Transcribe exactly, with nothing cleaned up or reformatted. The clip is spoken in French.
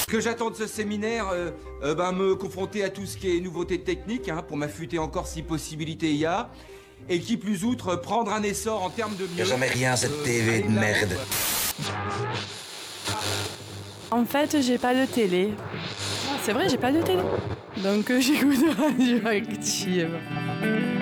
Ce que j'attends de ce séminaire, euh, euh, ben, me confronter à tout ce qui est nouveauté technique, hein, pour m'affûter encore si possibilité il y a. Et qui plus outre, prendre un essor en termes de mieux. Y'a jamais rien cette euh, T V de aller merde. En fait, j'ai pas de télé. C'est vrai, j'ai pas de télé. Donc euh, j'écoute Radioactive.